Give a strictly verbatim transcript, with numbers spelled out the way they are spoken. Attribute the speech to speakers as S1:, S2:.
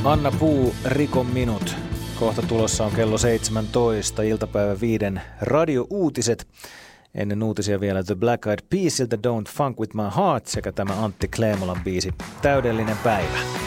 S1: Anna Puu, Rikon minut. Kohta tulossa on kello seitsemäntoista, iltapäivä viiden radio-uutiset. Ennen uutisia vielä The Black Eyed Peasiltä Don't Funk With My Heart sekä tämä Antti Kleemolan biisi Täydellinen päivä.